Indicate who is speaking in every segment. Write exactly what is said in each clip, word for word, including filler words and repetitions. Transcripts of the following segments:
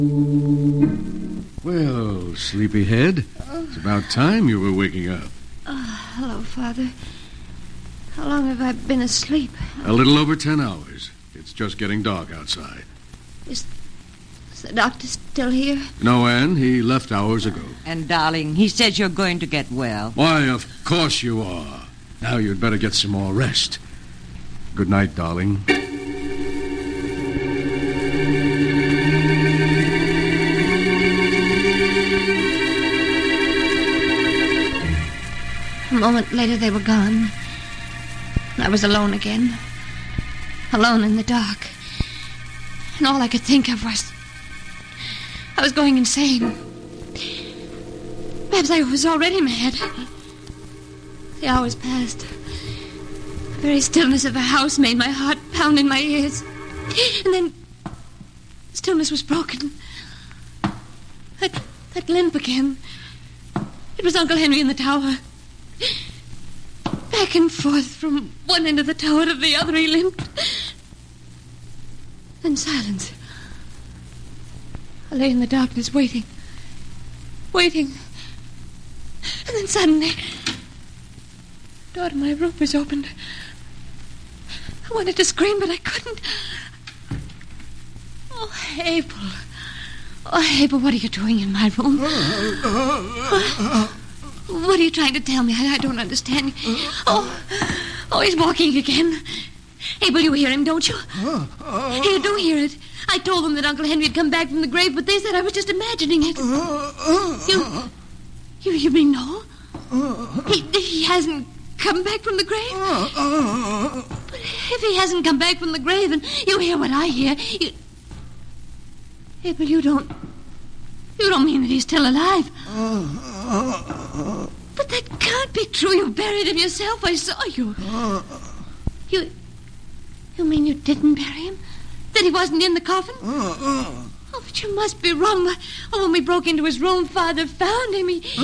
Speaker 1: Well, sleepyhead, it's about time you were waking up.
Speaker 2: Oh, hello, Father. How long have I been asleep?
Speaker 1: A little over ten hours. It's just getting dark outside.
Speaker 2: Is, is the doctor still here?
Speaker 1: No, Anne. He left hours ago.
Speaker 3: And, darling, he says you're going to get well.
Speaker 1: Why, of course you are. Now you'd better get some more rest. Good night, darling.
Speaker 2: A moment later, they were gone. I was alone again. Alone in the dark. And all I could think of was... I was going insane. Perhaps I was already mad. The hours passed. The very stillness of the house made my heart pound in my ears. And then... the stillness was broken. That, that limp again. It was Uncle Henry in the tower. Back and forth from one end of the tower to the other he limped. Then silence. I lay in the darkness waiting. Waiting. And then suddenly... the door to my room was opened. I wanted to scream, but I couldn't. Oh, Abel. Oh, Abel, what are you doing in my room? What? What are you trying to tell me? I, I don't understand. Oh, oh, he's walking again. Abel, you hear him, don't you? You do hear it. I told them that Uncle Henry had come back from the grave, but they said I was just imagining it. You, you, you mean no? He, he hasn't come back from the grave? But if he hasn't come back from the grave and you hear what I hear, you... Abel, you don't... You don't mean that he's still alive. But that can't be true. You buried him yourself. I saw you. You... You mean you didn't bury him? That he wasn't in the coffin? Oh, but you must be wrong. Oh, when we broke into his room, Father found him. He... he...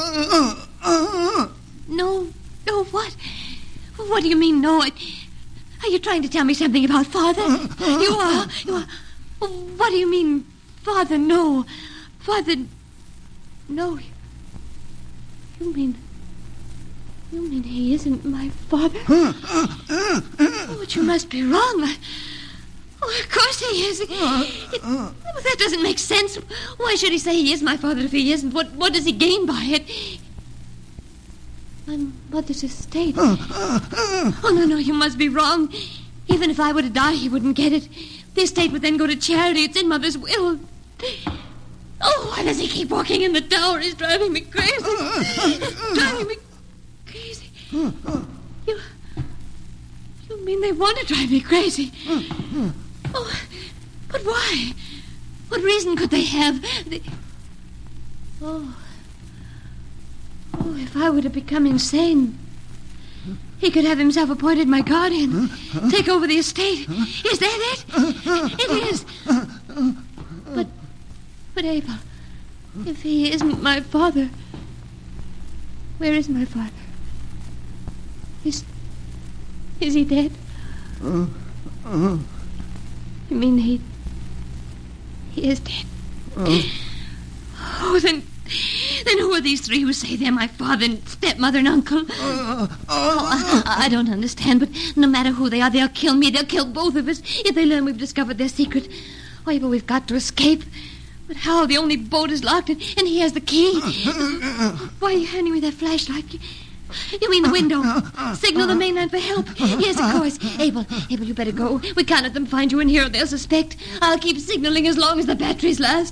Speaker 2: No, no, what? What do you mean, no? Are you trying to tell me something about Father? You are. You are. What do you mean, Father, no? Father, no. You mean... You mean he isn't my father? Oh, but you must be wrong. Oh, of course he is. It, it, well, that doesn't make sense. Why should he say he is my father if he isn't? What, what does he gain by it? My mother's estate. Oh, no, no, you must be wrong. Even if I were to die, he wouldn't get it. The estate would then go to charity. It's in Mother's will. Oh, why does he keep walking in the tower? He's driving me crazy. He's driving me crazy. You... You mean they want to drive me crazy? Oh, but why? What reason could they have? They... Oh... Oh, if I were to become insane, he could have himself appointed my guardian, take over the estate. Is that it? It is. But, but Abel, if he isn't my father, where is my father? Is, is he dead? You mean he, he is dead? Oh, then... Then who are these three who say they're my father and stepmother and uncle? Uh, uh, oh, I, I don't understand, but no matter who they are, they'll kill me. They'll kill both of us if they learn we've discovered their secret. Oh, but we've got to escape. But how? The only boat is locked, and, and he has the key. Why are you handing me that flashlight? You mean the window? Signal the mainland for help. Yes, of course. Abel, Abel, you better go. We can't let them find you in here or they'll suspect. I'll keep signaling as long as the batteries last.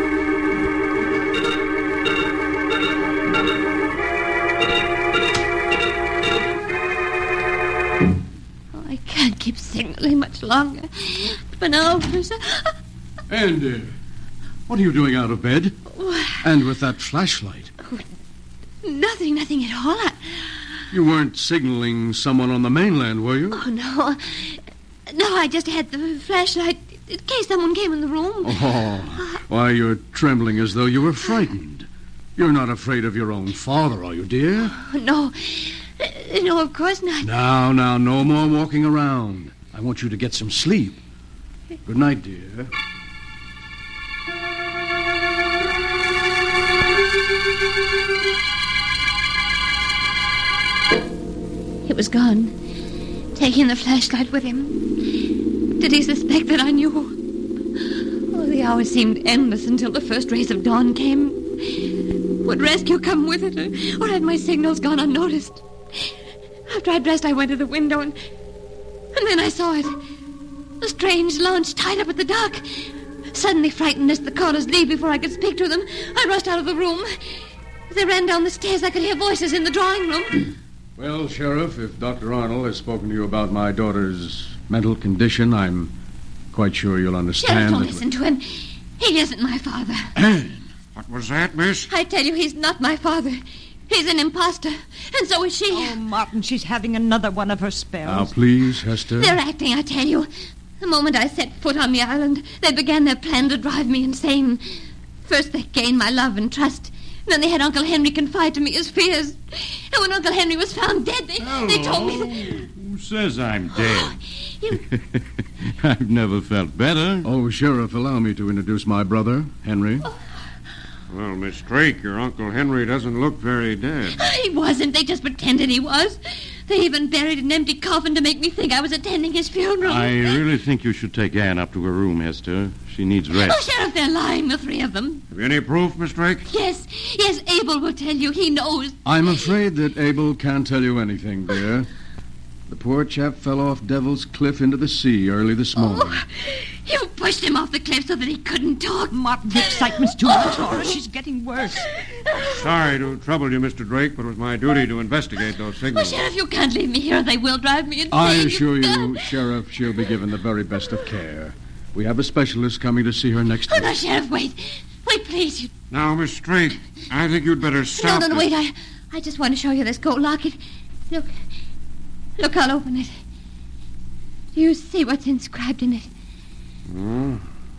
Speaker 2: Oh, I can't keep signaling much longer. For now,
Speaker 1: Andy, what are you doing out of bed? And with that flashlight?
Speaker 2: Oh, nothing, nothing at all. I...
Speaker 1: You weren't signaling someone on the mainland, were you?
Speaker 2: Oh, no. No, I just had the flashlight in case someone came in the room.
Speaker 1: Oh, why, you're trembling as though you were frightened. You're not afraid of your own father, are you, dear?
Speaker 2: Oh, no. No, of course not.
Speaker 1: Now, now, no more walking around. I want you to get some sleep. Good night, dear.
Speaker 2: was gone, taking the flashlight with him. Did he suspect that I knew? Oh, the hours seemed endless until the first rays of dawn came. Would rescue come with it, or, or had my signals gone unnoticed? After I dressed, I went to the window, and, and then I saw it. A strange launch tied up at the dock. Suddenly frightened as the callers leave before I could speak to them, I rushed out of the room. As I ran down the stairs, I could hear voices in the drawing room.
Speaker 1: Well, Sheriff, if Doctor Arnold has spoken to you about my daughter's mental condition, I'm quite sure you'll understand.
Speaker 2: Sheriff, don't
Speaker 1: that
Speaker 2: listen to him. He isn't my father.
Speaker 1: Anne!
Speaker 4: What was that, miss?
Speaker 2: I tell you, he's not my father. He's an imposter, and so is she.
Speaker 3: Oh, Martin, she's having another one of her spells.
Speaker 1: Now, please, Hester.
Speaker 2: They're acting, I tell you. The moment I set foot on the island, they began their plan to drive me insane. First, they gained my love and trust. Then they had Uncle Henry confide to me his fears. And when Uncle Henry was found dead, they, they told me that...
Speaker 4: Who says I'm dead?
Speaker 2: You...
Speaker 4: I've never felt better.
Speaker 1: Oh, Sheriff, allow me to introduce my brother, Henry.
Speaker 2: Oh.
Speaker 4: Well, Miss Drake, your Uncle Henry doesn't look very dead.
Speaker 2: He wasn't. They just pretended he was. They even buried an empty coffin to make me think I was attending his funeral.
Speaker 4: I really think you should take Anne up to her room, Hester. She needs
Speaker 2: Oh,
Speaker 4: rest.
Speaker 2: Sheriff, they're lying, the three of them.
Speaker 4: Have you any proof, Miss Drake?
Speaker 2: Yes, yes, Abel will tell you. He knows.
Speaker 1: I'm afraid that Abel can't tell you anything, dear. The poor chap fell off Devil's Cliff into the sea early this morning.
Speaker 2: Oh, you pushed him off the cliff so that he couldn't talk.
Speaker 3: Martin, the excitement's too much, Laura. She's getting worse.
Speaker 4: Sorry to trouble you, Mister Drake, but it was my duty to investigate those
Speaker 2: Oh,
Speaker 4: signals.
Speaker 2: Sheriff, you can't leave me here. They will drive me insane.
Speaker 1: I assure
Speaker 2: You've
Speaker 1: you,
Speaker 2: got-
Speaker 1: Sheriff, she'll be given the very best of care. We have a specialist coming to see her next
Speaker 2: Oh,
Speaker 1: week.
Speaker 2: no, Sheriff, wait. Wait, please. You...
Speaker 4: Now, Miss Drake, I think you'd better
Speaker 2: No,
Speaker 4: stop.
Speaker 2: no, no,
Speaker 4: this-
Speaker 2: wait. I, I just want to show you this gold locket. Look. Look, I'll open it. Do you see what's inscribed in it?
Speaker 4: Hmm?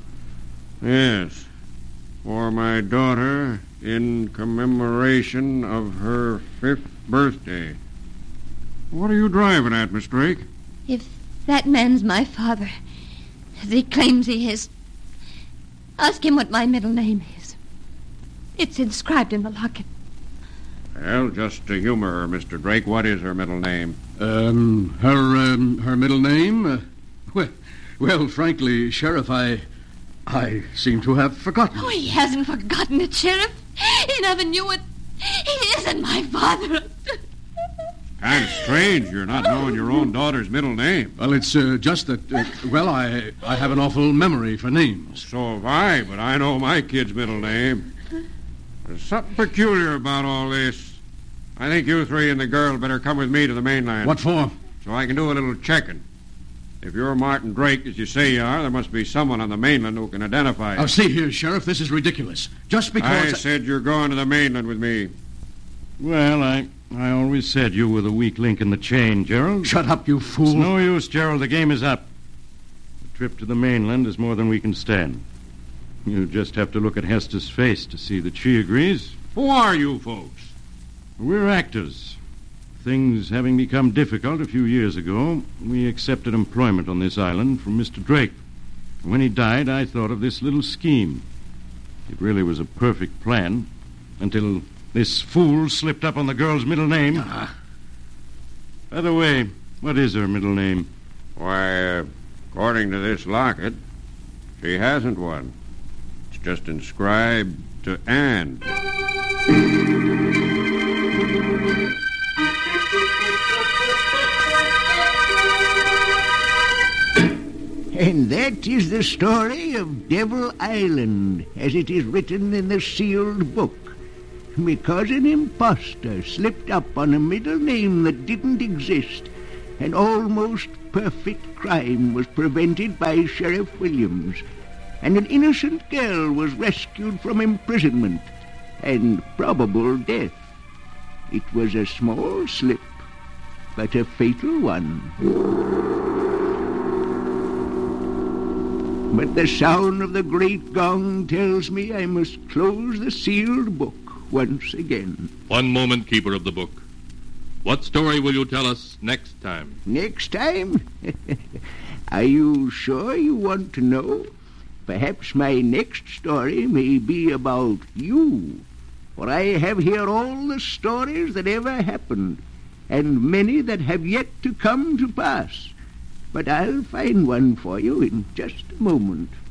Speaker 4: Yes. For my daughter, in commemoration of her fifth birthday. What are you driving at, Miss Drake?
Speaker 2: If that man's my father, as he claims he is, ask him what my middle name is. It's inscribed in the locket.
Speaker 4: Well, just to humor her, Mister Drake, what is her middle name?
Speaker 1: Um, her, um, her middle name? Uh, well, well, frankly, Sheriff, I, I seem to have forgotten.
Speaker 2: Oh, he hasn't forgotten it, Sheriff. He never knew it. He isn't my father.
Speaker 4: Kind of strange you're not knowing your own daughter's middle name.
Speaker 1: Well, it's uh, just that, uh, well, I, I have an awful memory for names.
Speaker 4: So have I, but I know my kid's middle name. There's something peculiar about all this. I think you three and the girl better come with me to the mainland.
Speaker 1: What for?
Speaker 4: So I can do a little checking. If you're Martin Drake, as you say you are, there must be someone on the mainland who can identify you.
Speaker 1: Now, see here, Sheriff, this is ridiculous. Just because...
Speaker 4: I said you're going to the mainland with me.
Speaker 5: Well, I I always said you were the weak link in the chain, Gerald.
Speaker 1: Shut up, you fool.
Speaker 5: It's no use, Gerald. The game is up. The trip to the mainland is more than we can stand. You just have to look at Hester's face to see that she agrees.
Speaker 4: Who are you folks?
Speaker 5: We're actors. Things having become difficult a few years ago, we accepted employment on this island from Mister Drake. When he died, I thought of this little scheme. It really was a perfect plan, until this fool slipped up on the girl's middle name.
Speaker 1: Ah.
Speaker 5: By the way, what is her middle name?
Speaker 4: Why, uh, according to this locket, she hasn't one. It's just inscribed to Anne.
Speaker 6: And that is the story of Devil Island, as it is written in the sealed book. Because an impostor slipped up on a middle name that didn't exist, an almost perfect crime was prevented by Sheriff Williams, and an innocent girl was rescued from imprisonment and probable death. It was a small slip, but a fatal one. But the sound of the great gong tells me I must close the sealed book once again.
Speaker 7: One moment, Keeper of the Book. What story will you tell us next time?
Speaker 6: Next time? Are you sure you want to know? Perhaps my next story may be about you. For I have here all the stories that ever happened. and many that have yet to come to pass. But I'll find one for you in just a moment.